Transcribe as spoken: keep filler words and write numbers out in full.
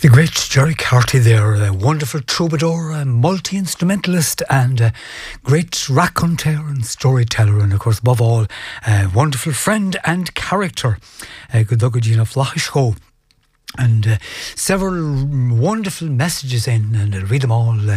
The great Jerry Carty there, a wonderful troubadour, a multi-instrumentalist and a great raconteur and storyteller, and of course above all a wonderful friend and character. Good luck with you and uh, several wonderful messages in, and I'll read them all. Uh,